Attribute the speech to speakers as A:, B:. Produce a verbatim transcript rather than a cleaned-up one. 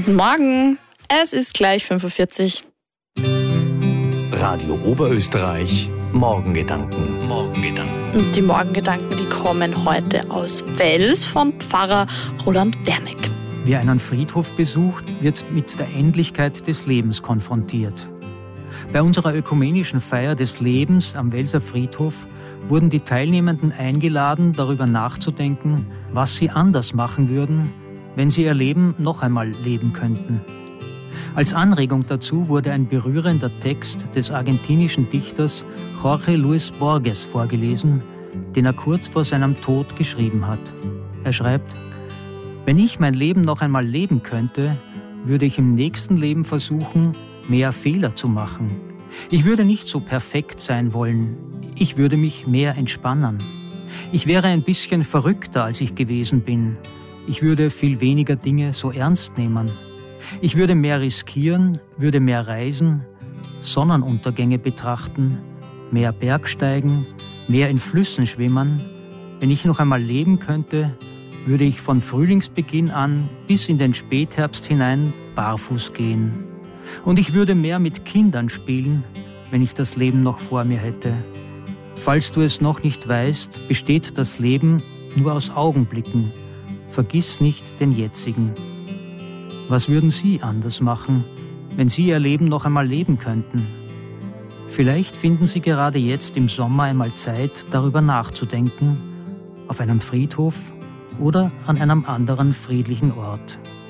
A: Guten Morgen, es ist gleich fünf Uhr vierzig.
B: Radio Oberösterreich, Morgengedanken. Morgengedanken.
A: Und die Morgengedanken, die kommen heute aus Wels von Pfarrer Roland Wernick.
C: Wer einen Friedhof besucht, wird mit der Endlichkeit des Lebens konfrontiert. Bei unserer ökumenischen Feier des Lebens am Welser Friedhof wurden die Teilnehmenden eingeladen, darüber nachzudenken, was sie anders machen würden, wenn sie ihr Leben noch einmal leben könnten. Als Anregung dazu wurde ein berührender Text des argentinischen Dichters Jorge Luis Borges vorgelesen, den er kurz vor seinem Tod geschrieben hat. Er schreibt: Wenn ich mein Leben noch einmal leben könnte, würde ich im nächsten Leben versuchen, mehr Fehler zu machen. Ich würde nicht so perfekt sein wollen. Ich würde mich mehr entspannen. Ich wäre ein bisschen verrückter, als ich gewesen bin. Ich würde viel weniger Dinge so ernst nehmen. Ich würde mehr riskieren, würde mehr reisen, Sonnenuntergänge betrachten, mehr Bergsteigen, mehr in Flüssen schwimmen. Wenn ich noch einmal leben könnte, würde ich von Frühlingsbeginn an bis in den Spätherbst hinein barfuß gehen. Und ich würde mehr mit Kindern spielen, wenn ich das Leben noch vor mir hätte. Falls du es noch nicht weißt, besteht das Leben nur aus Augenblicken. Vergiss nicht den jetzigen. Was würden Sie anders machen, wenn Sie Ihr Leben noch einmal leben könnten? Vielleicht finden Sie gerade jetzt im Sommer einmal Zeit, darüber nachzudenken, auf einem Friedhof oder an einem anderen friedlichen Ort.